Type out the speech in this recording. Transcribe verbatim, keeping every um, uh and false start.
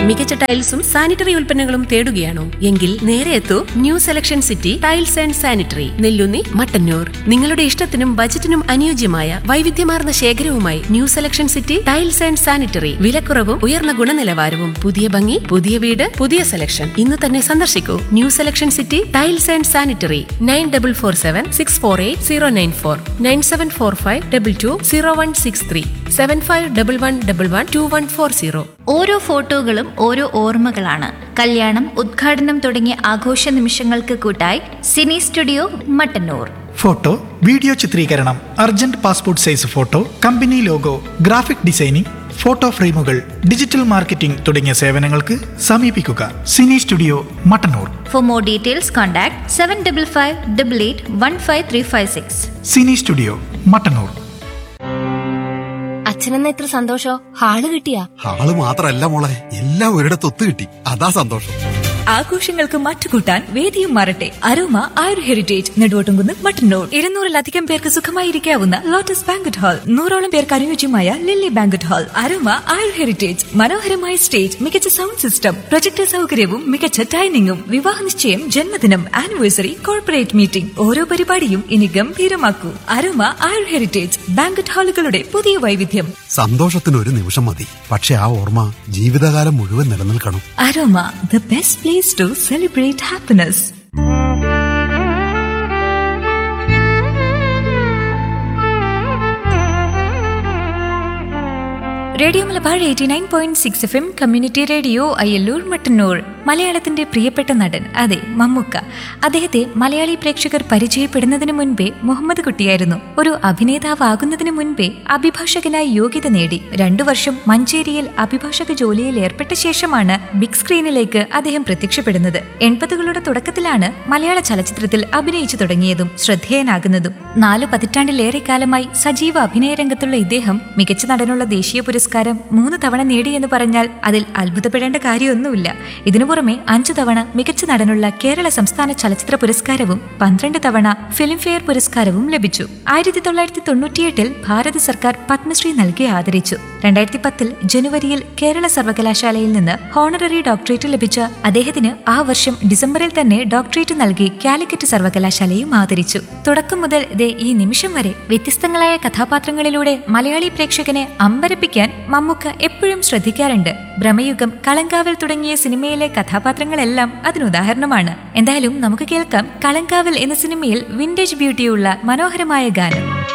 മികച്ച ടൈൽസും സാനിറ്ററി ഉൽപ്പന്നങ്ങളും തേടുകയാണോ? എങ്കിൽ നേരെ എത്തൂ new selection city tiles and sanitary, Nelloonni, Mattannur. നിങ്ങളുടെ ഇഷ്ടത്തിനും ബജറ്റിനും അനുയോജ്യമായ വൈവിധ്യമാർന്ന ശേഖരവുമായി new selection city tiles and sanitary. വിലക്കുറവും ഉയർന്ന ഗുണനിലവാരവും. പുതിയ ഭംഗി, പുതിയ വീട്, പുതിയ സെലക്ഷൻ. ഇന്ന് തന്നെ സന്ദർശിക്കൂ new selection city tiles and sanitary. Nine double four seven six four eight zero nine four, nine seven four five double two zero one six three, seven five double one double one two one four zero. ഓരോ ഫോട്ടോകളും ഓരോ ഓർമ്മകളാണ്. കല്യാണം, ഉദ്ഘാടനം തുടങ്ങിയ ആഘോഷ നിമിഷങ്ങൾക്ക് കൂട്ടായി Sini studio Mattannur. Photo, video ചിത്രീകരണം, urgent passport size photo, company logo, graphic designing, photo ഫ്രെയിമുകൾ, ഡിജിറ്റൽ മാർക്കറ്റിംഗ് തുടങ്ങിയ സേവനങ്ങൾക്ക് സമീപിക്കുക Sini studio Mattannur. For more details contact seven double five double eight one five three five six. Sini studio Mattannur. അച്ഛനെന്ന ഇത്ര സന്തോഷോ? ഹാള് കിട്ടിയാ? Hall മാത്രല്ല മോളെ, എല്ലാം ഒരിടത്ത് ഒത്തു കിട്ടി, അതാ സന്തോഷം. ആഘോഷങ്ങൾക്ക് മാറ്റുകൂട്ടാൻ വേദിയും മാറട്ടെ. അരോമ ആയുർ ഹെറിറ്റേജ് നെടുവോട്ടുംകുന്ന് മട്ടന്നൂർ. ഇരുന്നൂറിലധികം പേർക്ക് സുഖമായിരിക്കാവുന്ന ലോട്ടസ് ബാങ്കറ്റ് ഹാൾ, നൂറോളം പേർക്ക് അനുയോജ്യമായ ലില്ലി ബാങ്കറ്റ് ഹാൾ. അരോമ ആയുർ ഹെറിറ്റേജ് മനോഹരമായ സ്റ്റേജ്, മികച്ച സൗണ്ട് സിസ്റ്റം, പ്രൊജക്ടർ സൗകര്യവും മികച്ച ഡൈനിങ്ങും. വിവാഹ നിശ്ചയം, ജന്മദിനം, ആനിവേഴ്സറി, കോർപ്പറേറ്റ് മീറ്റിംഗ്, ഓരോ പരിപാടിയും ഇനി ഗംഭീരമാക്കൂ. അരോമ ആയുർ ഹെറിറ്റേജ് ബാങ്കറ്റ് ഹാളുകളുടെ പുതിയ വൈവിധ്യം. സന്തോഷത്തിന് ഒരു നിമിഷം മതി, പക്ഷെ ആ ഓർമ്മ ജീവിതകാലം മുഴുവൻ നിലനിൽക്കണം. Aroma, the best place to celebrate happiness. Radio Malabar eighty nine point six F M community radio Ayyallur Mattannur. മലയാളത്തിന്റെ പ്രിയപ്പെട്ട നടൻ, അതെ, മമ്മൂക്ക. അദ്ദേഹത്തെ മലയാളി പ്രേക്ഷകർ പരിചയപ്പെടുന്നതിന് മുൻപേ മുഹമ്മദ് കുട്ടിയായിരുന്നു. ഒരു അഭിനേതാവാകുന്നതിന് മുൻപേ അഭിഭാഷകനായി യോഗ്യത നേടി. രണ്ടു വർഷം മഞ്ചേരിയിൽ അഭിഭാഷക ജോലിയിൽ ഏർപ്പെട്ട ശേഷമാണ് ബിഗ് സ്ക്രീനിലേക്ക് അദ്ദേഹം പ്രത്യക്ഷപ്പെടുന്നത്. എൺപതുകളുടെ തുടക്കത്തിലാണ് മലയാള ചലച്ചിത്രത്തിൽ അഭിനയിച്ചു തുടങ്ങിയതും ശ്രദ്ധേയനാകുന്നതും. നാലു പതിറ്റാണ്ടിലേറെ കാലമായി സജീവ അഭിനയ രംഗത്തുള്ള ഇദ്ദേഹം മികച്ച നടനുള്ള ദേശീയ പുരസ്കാരം മൂന്ന് തവണ നേടിയെന്ന് പറഞ്ഞാൽ അതിൽ അത്ഭുതപ്പെടേണ്ട കാര്യമൊന്നുമില്ല. ഇതിനു പുറമെ അഞ്ചു തവണ മികച്ച നടനുള്ള കേരള സംസ്ഥാന ചലച്ചിത്ര പുരസ്കാരവും പന്ത്രണ്ട് തവണ ഫിലിംഫെയർ പുരസ്കാരവും ലഭിച്ചു. ആയിരത്തി തൊള്ളായിരത്തി തൊണ്ണൂറ്റിയെട്ടിൽ ഭാരത സർക്കാർ പത്മശ്രീ നൽകി ആദരിച്ചു. രണ്ടായിരത്തി പത്തിൽ ജനുവരിയിൽ കേരള സർവകലാശാലയിൽ നിന്ന് ഹോണററി ഡോക്ടറേറ്റ് ലഭിച്ച അദ്ദേഹത്തിന് ആ വർഷം ഡിസംബറിൽ തന്നെ ഡോക്ടറേറ്റ് നൽകി കാലിക്കറ്റ് സർവകലാശാലയും ആദരിച്ചു. തുടക്കം മുതൽ ദേ ഈ നിമിഷം വരെ വ്യത്യസ്തങ്ങളായ കഥാപാത്രങ്ങളിലൂടെ മലയാളി പ്രേക്ഷകനെ അമ്പരപ്പിക്കാൻ മമ്മൂക്ക എപ്പോഴും ശ്രദ്ധിക്കാറുണ്ട്. ഭ്രമയുഗം, കളങ്കാവൽ തുടങ്ങിയ സിനിമയിലെ കഥാപാത്രങ്ങളെല്ലാം അതിനുദാഹരണമാണ്. എന്തായാലും നമുക്ക് കേൾക്കാം കളങ്കാവൽ എന്ന സിനിമയിൽ വിന്റേജ് ബ്യൂട്ടിയുള്ള മനോഹരമായ ഗാനം.